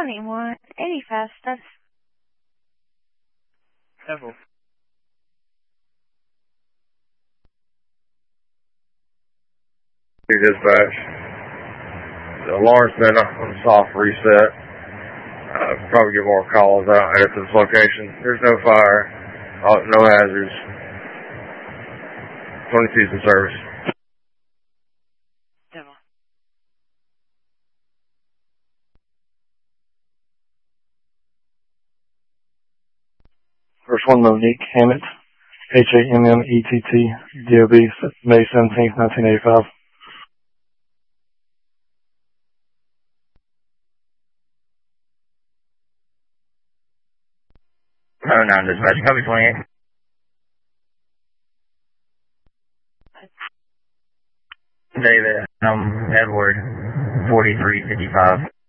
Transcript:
2185 status. Several. Dispatch. The alarm's been on soft reset. Probably get more calls out here to this location. There's no fire, no hazards. 22's in service. Devil. First one, Monique Hammett, Hammett, DOB, May 17th, 1985. Oh, 9 dispatch, copy 28. David, Edward, 4355.